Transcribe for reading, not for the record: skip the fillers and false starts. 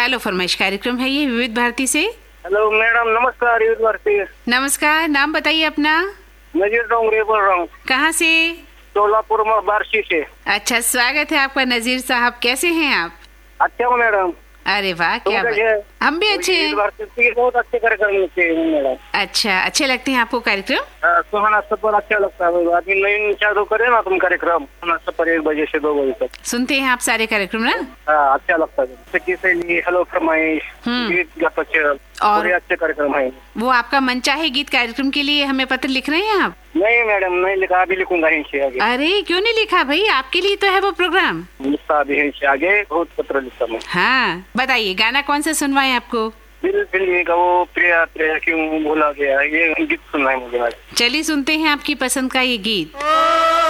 Hello फरमाइश कार्यक्रम है ये विविध भारती से। हेलो मैडम, नमस्कार। विविध भारती। नमस्कार, नाम बताइए अपना। नजीर डोंगरे बोल रहा हूँ। कहाँ से? सोलापुर में बारसी से। अच्छा, स्वागत है आपका नजीर साहब। कैसे हैं आप? अच्छा हूँ मैडम। अरे वाह, क्या बात। हम भी अच्छे हैं। बहुत अच्छे कार्यक्रम होते हैं मैडम। अच्छा, अच्छे लगते हैं आपको कार्यक्रम? सुहाना सफर अच्छा लगता है। आदमी नई चालू करे ना तुम कार्यक्रम, सुहाना सफर 1 बजे से 2 बजे तक सुनते हैं आप सारे कार्यक्रम ना? अच्छा लगता है। हेलो फरमाइश, गीत गपशप और अच्छे कार्यक्रम है। वो आपका मनचाहे गीत कार्यक्रम के लिए हमें पत्र लिख रहे हैं आप? नहीं मैडम, नहीं लिखा, अभी लिखूंगा इनसे आगे। अरे क्यों नहीं लिखा भाई, आपके लिए तो है वो प्रोग्राम। लिखा अभी इनसे आगे, बहुत पत्र लिखता मैं। हाँ, बताइए गाना कौन सा सुनवाएं आपको? दिल फिल्म का वो प्रिया प्रिया क्यों भूला गया, ये गीत सुनना है मुझे। चलिए सुनते हैं आपकी पसंद का ये गीत।